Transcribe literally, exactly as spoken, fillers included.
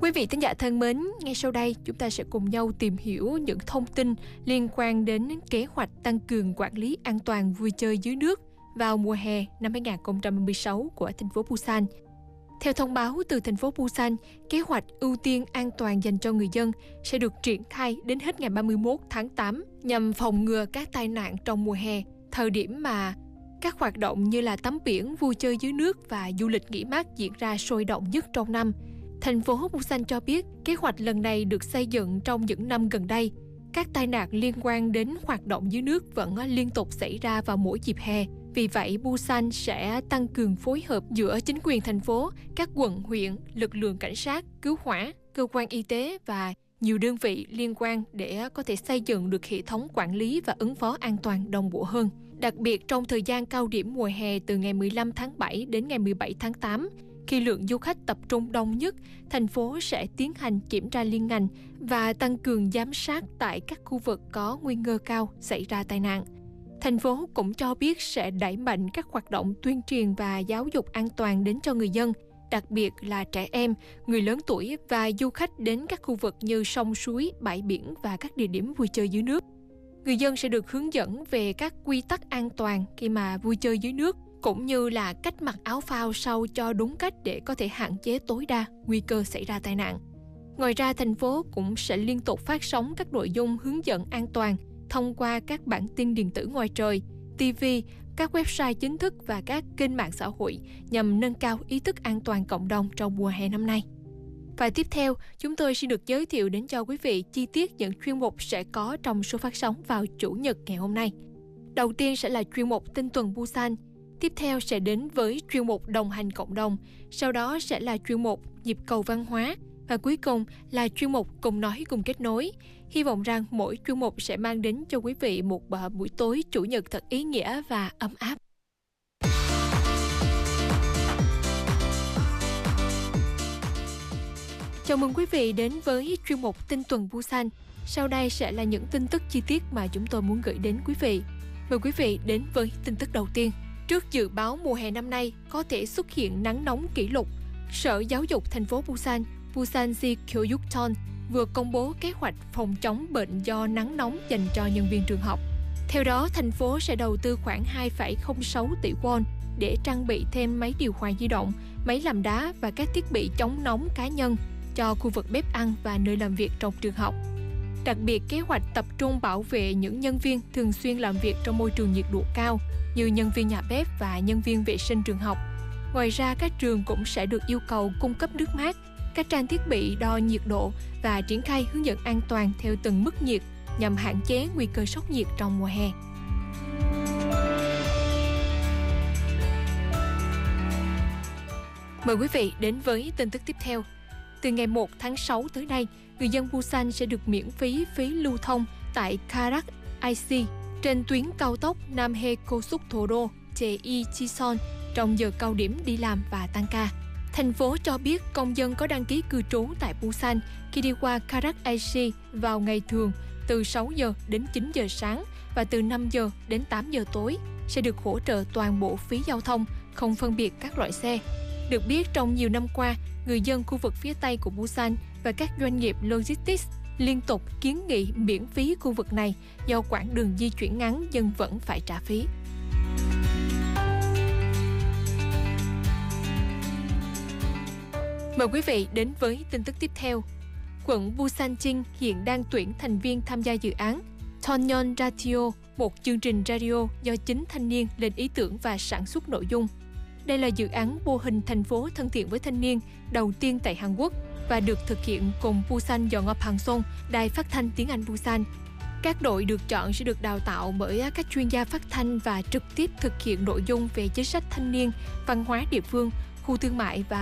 Quý vị thính giả thân mến, ngay sau đây chúng ta sẽ cùng nhau tìm hiểu những thông tin liên quan đến kế hoạch tăng cường quản lý an toàn vui chơi dưới nước vào mùa hè năm hai không một sáu của thành phố Busan. Theo thông báo từ thành phố Busan, kế hoạch ưu tiên an toàn dành cho người dân sẽ được triển khai đến hết ngày ba mươi mốt tháng tám nhằm phòng ngừa các tai nạn trong mùa hè, thời điểm mà các hoạt động như là tắm biển, vui chơi dưới nước và du lịch nghỉ mát diễn ra sôi động nhất trong năm. Thành phố Busan cho biết kế hoạch lần này được xây dựng trong những năm gần đây. Các tai nạn liên quan đến hoạt động dưới nước vẫn liên tục xảy ra vào mỗi dịp hè. Vì vậy, Busan sẽ tăng cường phối hợp giữa chính quyền thành phố, các quận, huyện, lực lượng cảnh sát, cứu hỏa, cơ quan y tế và nhiều đơn vị liên quan để có thể xây dựng được hệ thống quản lý và ứng phó an toàn đồng bộ hơn. Đặc biệt trong thời gian cao điểm mùa hè từ ngày mười lăm tháng bảy đến ngày mười bảy tháng tám, khi lượng du khách tập trung đông nhất, thành phố sẽ tiến hành kiểm tra liên ngành và tăng cường giám sát tại các khu vực có nguy cơ cao xảy ra tai nạn. Thành phố cũng cho biết sẽ đẩy mạnh các hoạt động tuyên truyền và giáo dục an toàn đến cho người dân, đặc biệt là trẻ em, người lớn tuổi và du khách đến các khu vực như sông suối, bãi biển và các địa điểm vui chơi dưới nước. Người dân sẽ được hướng dẫn về các quy tắc an toàn khi mà vui chơi dưới nước, cũng như là cách mặc áo phao sao cho đúng cách để có thể hạn chế tối đa nguy cơ xảy ra tai nạn. Ngoài ra, thành phố cũng sẽ liên tục phát sóng các nội dung hướng dẫn an toàn thông qua các bản tin điện tử ngoài trời, ti vi, các website chính thức và các kênh mạng xã hội nhằm nâng cao ý thức an toàn cộng đồng trong mùa hè năm nay. Và tiếp theo, chúng tôi xin được giới thiệu đến cho quý vị chi tiết những chuyên mục sẽ có trong số phát sóng vào Chủ nhật ngày hôm nay. Đầu tiên sẽ là chuyên mục Tin tuần Busan. Tiếp theo sẽ đến với chuyên mục Đồng hành cộng đồng, sau đó sẽ là chuyên mục Nhịp cầu văn hóa và cuối cùng là chuyên mục Cùng nói cùng kết nối. Hy vọng rằng mỗi chuyên mục sẽ mang đến cho quý vị một buổi tối Chủ nhật thật ý nghĩa và ấm áp. Chào mừng quý vị đến với chuyên mục Tin tuần Busan. Sau đây sẽ là những tin tức chi tiết mà chúng tôi muốn gửi đến quý vị. Mời quý vị đến với tin tức đầu tiên. Trước dự báo mùa hè năm nay có thể xuất hiện nắng nóng kỷ lục, Sở Giáo dục thành phố Busan, Busanji Gyeogyukjeon vừa công bố kế hoạch phòng chống bệnh do nắng nóng dành cho nhân viên trường học. Theo đó, thành phố sẽ đầu tư khoảng hai phẩy không sáu tỷ won để trang bị thêm máy điều hòa di động, máy làm đá và các thiết bị chống nóng cá nhân cho khu vực bếp ăn và nơi làm việc trong trường học. Đặc biệt, kế hoạch tập trung bảo vệ những nhân viên thường xuyên làm việc trong môi trường nhiệt độ cao như nhân viên nhà bếp và nhân viên vệ sinh trường học. Ngoài ra, các trường cũng sẽ được yêu cầu cung cấp nước mát, các trang thiết bị đo nhiệt độ và triển khai hướng dẫn an toàn theo từng mức nhiệt nhằm hạn chế nguy cơ sốc nhiệt trong mùa hè. Mời quý vị đến với tin tức tiếp theo. Từ ngày một tháng sáu tới đây, người dân Busan sẽ được miễn phí phí lưu thông tại Karak i xê trên tuyến cao tốc Namhae Gosuktoro Jeil Chicheon trong giờ cao điểm đi làm và tăng ca. Thành phố cho biết công dân có đăng ký cư trú tại Busan khi đi qua Karak i xê vào ngày thường từ sáu giờ đến chín giờ sáng và từ năm giờ đến tám giờ tối sẽ được hỗ trợ toàn bộ phí giao thông, không phân biệt các loại xe. Được biết, trong nhiều năm qua, người dân khu vực phía Tây của Busan và các doanh nghiệp logistics liên tục kiến nghị miễn phí khu vực này do quãng đường di chuyển ngắn dân vẫn phải trả phí. Mời quý vị đến với tin tức tiếp theo. Quận Busanjin hiện đang tuyển thành viên tham gia dự án Tonyeon Radio, một chương trình radio do chính thanh niên lên ý tưởng và sản xuất nội dung. Đây là dự án mô hình thành phố thân thiện với thanh niên đầu tiên tại Hàn Quốc và được thực hiện cùng Busan Yongop Hangson, đài phát thanh tiếng Anh Busan. Các đội được chọn sẽ được đào tạo bởi các chuyên gia phát thanh và trực tiếp thực hiện nội dung về chính sách thanh niên, văn hóa địa phương, khu thương mại và